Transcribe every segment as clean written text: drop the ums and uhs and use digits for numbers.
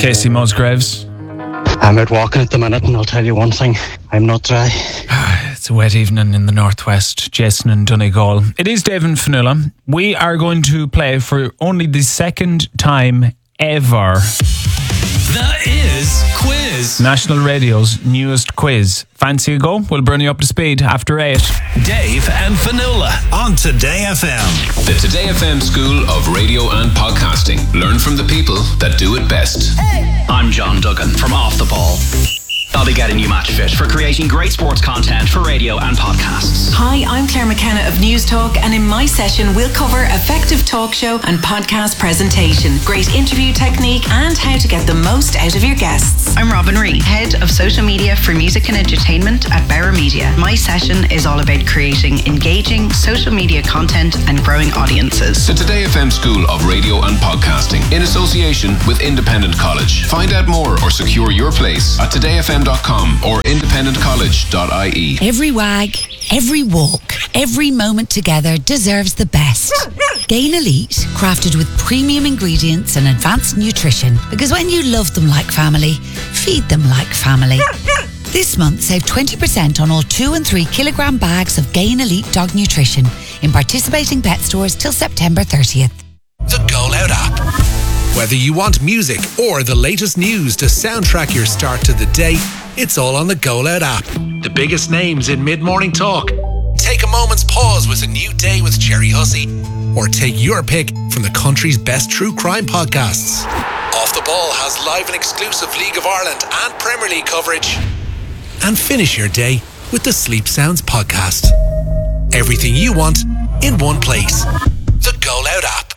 Casey Musgraves. I'm out walking at the minute, and I'll tell you one thing, I'm not dry. It's a wet evening in the northwest, Jason and Donegal. It is Dave and Fionnuala. We are going to play for only the second time ever The Is Quiz. National Radio's newest quiz. Fancy a go? We'll bring you up to speed after 8. Dave and Fionnuala on Today FM. The Today FM School of Radio and Podcasting. Learn from the people that do it best. I'm John Duggan from Off the Ball. I'll be getting you match fit for creating great sports content for radio and podcasts. Hi, I'm Claire McKenna of News Talk, and in my session we'll cover effective talk show and podcast presentation, great interview technique, and how to get the most out of your guests. I'm Robin Ree, Head of Social Media for Music and Entertainment at Bauer Media. My session is all about creating engaging social media content and growing audiences. The Today FM School of Radio and Podcasting in association with Independent College. Find out more or secure your place at todayfm.com or independentcollege.ie. Every wag, every walk, every moment together deserves the best. Gain Elite, crafted with premium ingredients and advanced nutrition, because when you love them like family, feed them like family. This month, save 20% on all 2 and 3 kilogram bags of Gain Elite dog nutrition in participating pet stores till September 30th. The Go Loud app. Whether you want music or the latest news to soundtrack your start to the day, it's all on the Go Loud app. The biggest names in mid-morning talk. Take a moment's pause with a new day with Cherry Hussey. Or take your pick from the country's best true crime podcasts. Off the Ball has live and exclusive League of Ireland and Premier League coverage. And finish your day with the Sleep Sounds podcast. Everything you want in one place. The Go Loud app.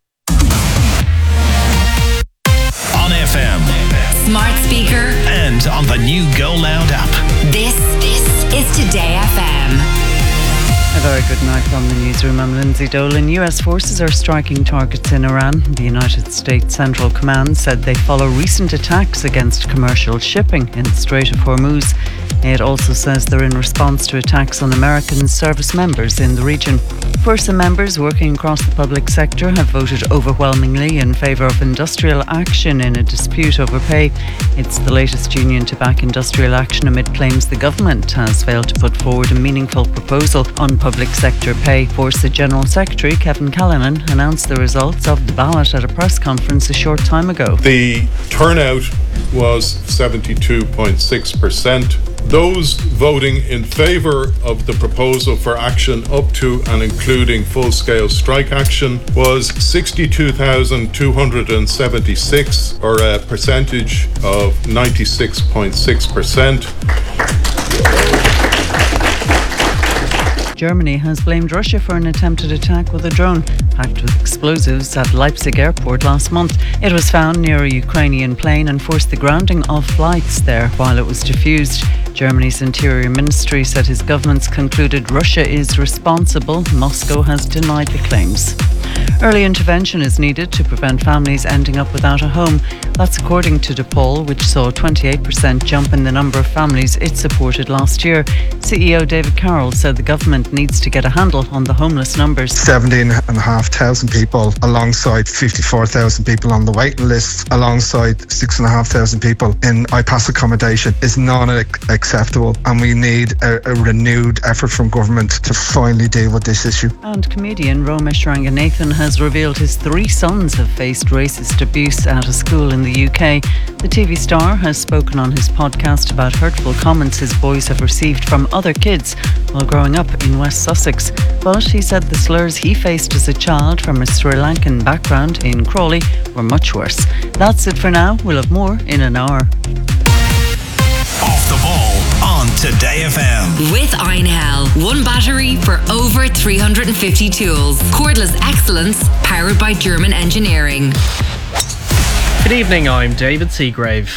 On FM, Smart speaker, and on the new Go Loud app. This is Today FM. A very good night from the newsroom. I'm Lindsay Dolan. US forces are striking targets in Iran. The United States Central Command said they follow recent attacks against commercial shipping in the Strait of Hormuz. It also says they're in response to attacks on American service members in the region. FIRSA members working across the public sector have voted overwhelmingly in favour of industrial action in a dispute over pay. It's the latest union to back industrial action amid claims the government has failed to put forward a meaningful proposal on public sector pay. FIRSA General Secretary Kevin Callanan announced the results of the ballot at a press conference a short time ago. The turnout was 72.6%. Those voting in favour of the proposal for action up to and including full-scale strike action was 62,276, or a percentage of 96.6%. Germany has blamed Russia for an attempted attack with a drone packed with explosives at Leipzig airport last month. It was found near a Ukrainian plane and forced the grounding of flights there while it was defused. Germany's Interior Ministry said his government's concluded Russia is responsible. Moscow has denied the claims. Early intervention is needed to prevent families ending up without a home. That's according to DePaul, which saw a 28% jump in the number of families it supported last year. CEO David Carroll said the government needs to get a handle on the homeless numbers. 17,500 people alongside 54,000 people on the waiting list, alongside 6,500 people in IPAS accommodation is not acceptable, and we need a renewed effort from government to finally deal with this issue. And comedian Romesh Ranganathan has revealed his 3 sons have faced racist abuse at a school in the UK. The TV star has spoken on his podcast about hurtful comments his boys have received from other kids while growing up in West Sussex. But he said the slurs he faced as a child from a Sri Lankan background in Crawley were much worse. That's it for now. We'll have more in an hour. Off the Ball on Today FM. With Einhell, one battery for over 350 tools. Cordless excellence, powered by German engineering. Good evening, I'm David Seagrave.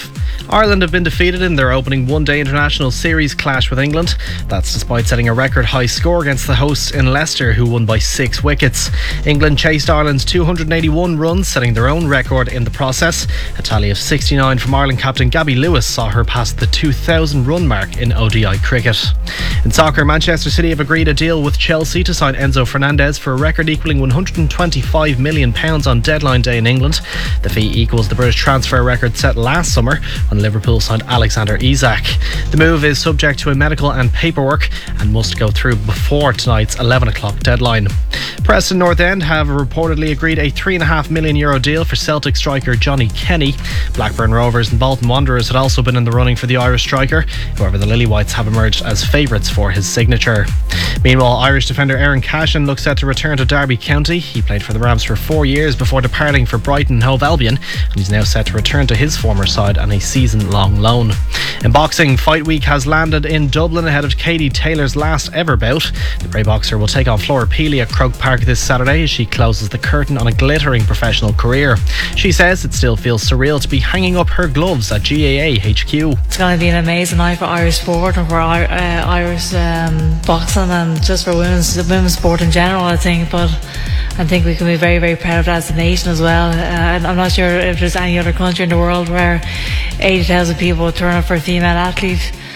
Ireland have been defeated in their opening one-day international series clash with England. That's despite setting a record high score against the hosts in Leicester, who won by 6 wickets. England chased Ireland's 281 runs, setting their own record in the process. A tally of 69 from Ireland captain Gabby Lewis saw her pass the 2,000 run mark in ODI cricket. In soccer, Manchester City have agreed a deal with Chelsea to sign Enzo Fernandez for a record equalling £125 million on deadline day in England. The fee equals the British transfer record set last summer when Liverpool signed Alexander Isak. The move is subject to a medical and paperwork and must go through before tonight's 11 o'clock deadline. Preston North End have reportedly agreed a €3.5 million deal for Celtic striker Johnny Kenny. Blackburn Rovers and Bolton Wanderers had also been in the running for the Irish striker. However, the Lilywhites have emerged as favourites for his signature. Meanwhile, Irish defender Aaron Cashin looks set to return to Derby County. He played for the Rams for 4 years before departing for Brighton and Hove Albion, and he's now set to return to his former side on a season-long loan. In boxing, Fight Week has landed in Dublin ahead of Katie Taylor's last ever bout. The Bray boxer will take on Flora Peely at Croke Park this Saturday as she closes the curtain on a glittering professional career. She says it still feels surreal to be hanging up her gloves at GAA HQ. It's going to be an amazing night for Irish sport and for Irish boxing and just for women's sport in general, I think. But I think we can be very, very proud of that as a nation as well. I'm not sure if there's any other country in the world where 80,000 people would turn up for a female athlete.